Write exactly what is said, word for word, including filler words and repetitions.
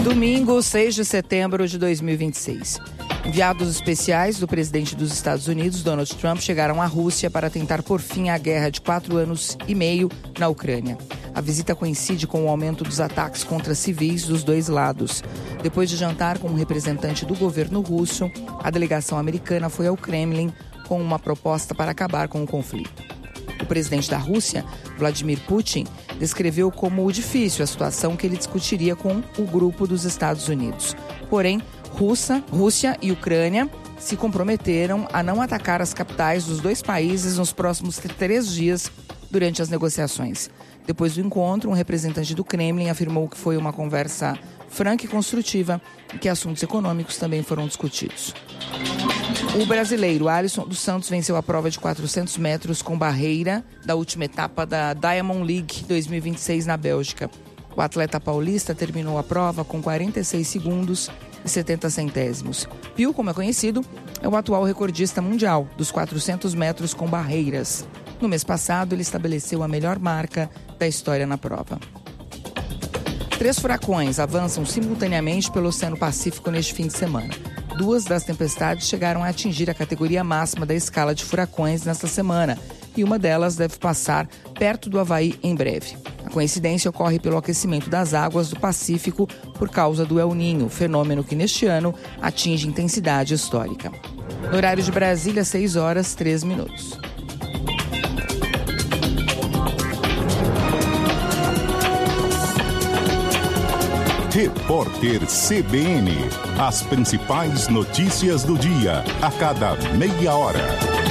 Domingo, seis de setembro de dois mil e vinte e seis. Enviados especiais do presidente dos Estados Unidos, Donald Trump, chegaram à Rússia para tentar pôr fim à guerra de quatro anos e meio na Ucrânia. A visita coincide com o aumento dos ataques contra civis dos dois lados. Depois de jantar com um representante do governo russo, a delegação americana foi ao Kremlin com uma proposta para acabar com o conflito. O presidente da Rússia, Vladimir Putin, descreveu como difícil a situação que ele discutiria com o grupo dos Estados Unidos. Porém, Rússia, Rússia e Ucrânia se comprometeram a não atacar as capitais dos dois países nos próximos três dias durante as negociações. Depois do encontro, um representante do Kremlin afirmou que foi uma conversa franca e construtiva e que assuntos econômicos também foram discutidos. O brasileiro Alisson dos Santos venceu a prova de quatrocentos metros com barreira da última etapa da Diamond League dois mil e vinte e seis na Bélgica. O atleta paulista terminou a prova com quarenta e seis segundos e setenta centésimos. Pio, como é conhecido, é o atual recordista mundial dos quatrocentos metros com barreiras. No mês passado, ele estabeleceu a melhor marca da história na prova. Três furacões avançam simultaneamente pelo Oceano Pacífico neste fim de semana. Duas das tempestades chegaram a atingir a categoria máxima da escala de furacões nesta semana, e uma delas deve passar perto do Havaí em breve. A coincidência ocorre pelo aquecimento das águas do Pacífico por causa do El Niño, fenômeno que neste ano atinge intensidade histórica. No horário de Brasília, seis horas, três minutos. Repórter C B N. As principais notícias do dia, a cada meia hora.